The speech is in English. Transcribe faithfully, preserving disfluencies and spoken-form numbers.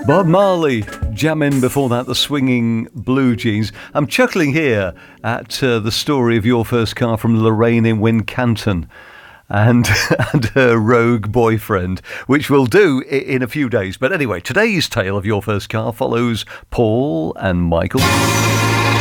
Bob Marley, jamming before that, the Swinging Blue Jeans. I'm chuckling here at uh, the story of Your First Car from Lorraine in Wincanton and, and her rogue boyfriend, which we'll do in a few days. But anyway, today's tale of Your First Car follows Paul and Michael.